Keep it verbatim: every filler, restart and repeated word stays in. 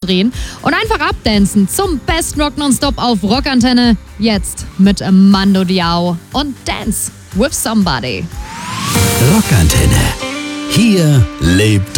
drehen und einfach abdancen zum besten Rock nonstop auf Rockantenne. Jetzt mit Mando Diao und Dance with Somebody. Rockantenne. Hier lebt